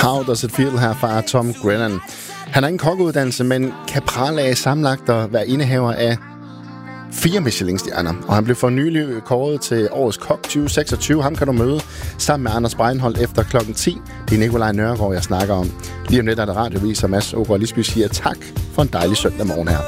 How Does It Feel her fra Tom Grennan. Han har ingen kokkeuddannelse, men kan prale af sammenlagt at være indehaver af 4 Michelin-stjerner. Og han blev for nylig kåret til årets kok 2026. Ham kan du møde sammen med Anders Breinholt efter klokken 10. Det er Nikolaj Nørgaard, jeg snakker om. Lige om lidt er der radiovis, og Mads Ågaard Lisby siger tak for en dejlig søndag morgen her.